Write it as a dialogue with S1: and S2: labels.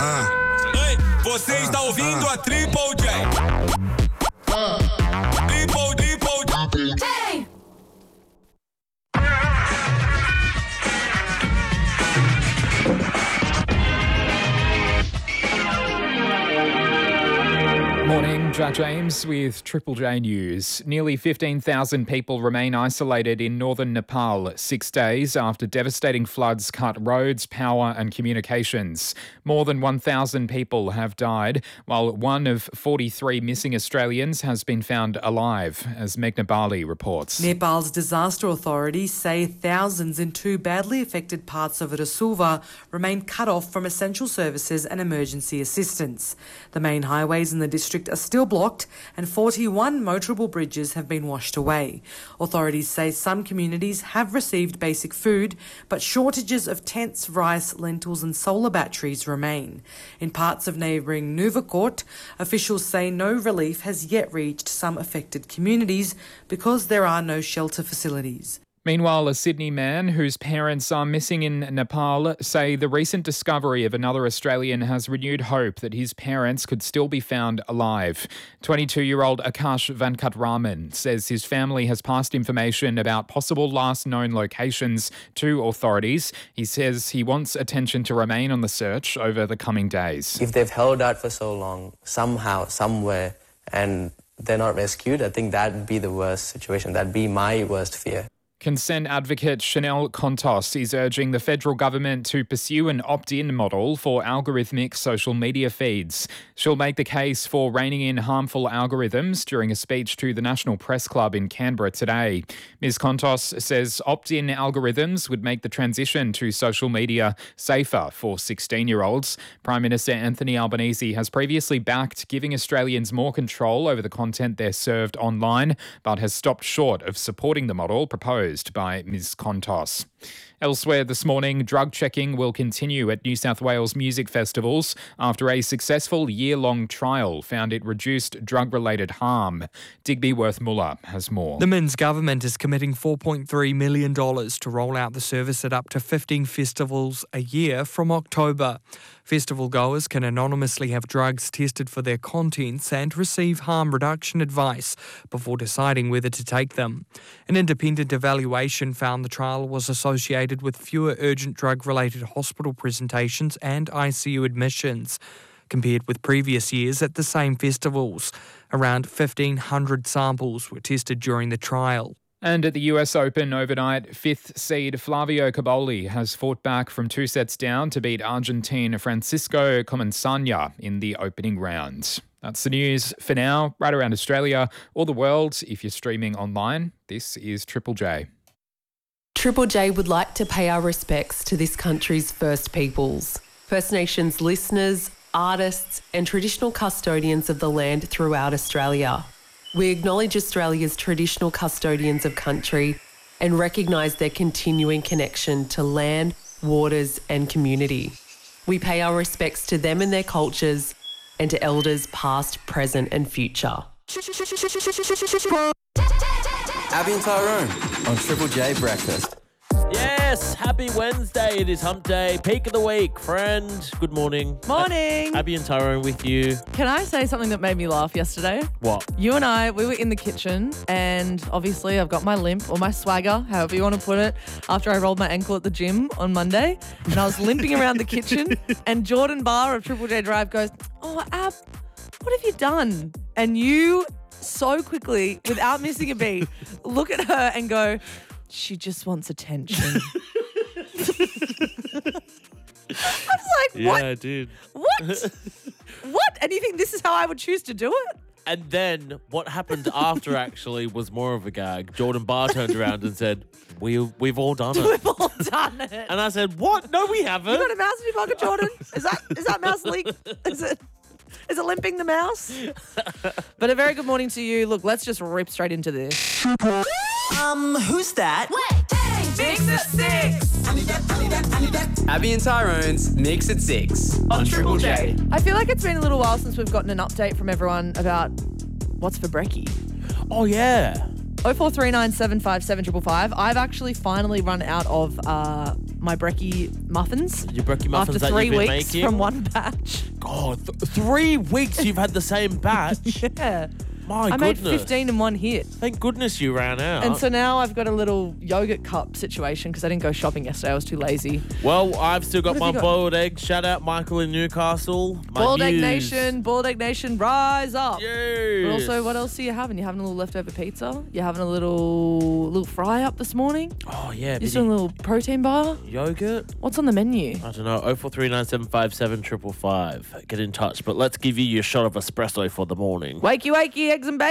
S1: Ei, você está ouvindo a Triple J. Triple J.
S2: Morning, Jack James with Triple J News. Nearly 15,000 people remain isolated in northern Nepal 6 days after devastating floods cut roads, power and communications. More than 1,000 people have died, while one of 43 missing Australians has been found alive, as Meghna Bali reports.
S3: Nepal's disaster authorities say thousands in two badly affected parts of Rasuva remain cut off from essential services and emergency assistance. The main highways in the district are still blocked and 41 motorable bridges have been washed away. Authorities say some communities have received basic food, but shortages of tents, rice, lentils and solar batteries remain. In parts of neighbouring Nuvakot, officials say no relief has yet reached some affected communities because there are no shelter facilities.
S2: Meanwhile, a Sydney man whose parents are missing in Nepal say the recent discovery of another Australian has renewed hope that his parents could still be found alive. 22-year-old Akash Venkatraman says his family has passed information about possible last known locations to authorities. He says he wants attention to remain on the search over the coming days.
S4: If they've held out for so long, somehow, somewhere, and they're not rescued, I think that'd be the worst situation. That'd be my worst fear.
S2: Consent advocate Chanel Contos is urging the federal government to pursue an opt-in model for algorithmic social media feeds. She'll make the case for reining in harmful algorithms during a speech to the National Press Club in Canberra today. Ms Contos says opt-in algorithms would make the transition to social media safer for 16-year-olds. Prime Minister Anthony Albanese has previously backed giving Australians more control over the content they're served online, but has stopped short of supporting the model proposed by Ms Contos. Elsewhere this morning, drug checking will continue at New South Wales music festivals after a successful year-long trial found it reduced drug-related harm. Digby Worth-Muller has more.
S5: The Minns government is committing $4.3 million to roll out the service at up to 15 festivals a year from October. Festival goers can anonymously have drugs tested for their contents and receive harm reduction advice before deciding whether to take them. An independent evaluation found the trial was associated with fewer urgent drug-related hospital presentations and ICU admissions compared with previous years at the same festivals. Around 1,500 samples were tested during the trial.
S2: And at the US Open overnight, fifth seed Flavio Cobolli has fought back from 2 sets down to beat Argentine Francisco Comensagna in the opening round. That's the news for now, right around Australia or the world. If you're streaming online, this is Triple J.
S6: Triple J would like to pay our respects to this country's First Peoples, First Nations listeners, artists and traditional custodians of the land throughout Australia. We acknowledge Australia's traditional custodians of country and recognise their continuing connection to land, waters and community. We pay our respects to them and their cultures and to elders past, present and future.
S7: Abby and Tyrone on Triple J Breakfast.
S8: Yes, happy Wednesday. It is hump day, peak of the week, friend. Good morning.
S9: Morning.
S8: Abby and Tyrone with you.
S9: Can I say something that made me laugh yesterday?
S8: What?
S9: You and I, we were in the kitchen and obviously I've got my limp or my swagger, however you want to put it, after I rolled my ankle at the gym on Monday and I was limping around the kitchen and Jordan Barr of Triple J Drive goes, "Oh, Ab, what have you done?" And you so quickly, without missing a beat, look at her and go, "She just wants attention." I was like, what?
S8: Yeah, I did.
S9: What? What? And you think this is how I would choose to do it?
S8: And then what happened after actually was more of a gag. Jordan Barr turned around and said, we've all done it.
S9: We've all done it.
S8: And I said, what? No, we haven't.
S9: You got a mouse in your pocket, Jordan? Is that mouse leak? Is it limping the mouse? But a very good morning to you. Look, let's just rip straight into this.
S7: Who's that?
S9: Mix at 6.
S7: Abby and Tyrone's Mix at 6 on Triple J.
S9: I feel like it's been a little while since we've gotten an update from everyone about what's for brekkie.
S8: Oh, yeah.
S9: 0439757555. I've actually finally run out of my brekkie muffins.
S8: Your brekkie muffins
S9: after
S8: that
S9: 3
S8: you've been
S9: weeks
S8: making?
S9: from one batch.
S8: God, 3 weeks you've had the same batch?
S9: Yeah.
S8: My
S9: I
S8: goodness.
S9: made 15 in one hit.
S8: Thank goodness you ran out.
S9: And so now I've got a little yogurt cup situation because I didn't go shopping yesterday. I was too lazy.
S8: Well, I've still got
S9: What
S8: my
S9: have you got?
S8: boiled egg. Shout out Michael in Newcastle. My
S9: Boiled Egg
S8: muse.
S9: Nation, rise up.
S8: Yes.
S9: But also, what else are you having? You're having a little leftover pizza? You're having a little fry up this morning?
S8: Oh, yeah.
S9: You're doing a little protein bar?
S8: Yogurt?
S9: What's on the menu?
S8: I don't know. 0439757555. Get in touch. But let's give you your shot of espresso for the morning.
S9: Wakey, eggs and bacon.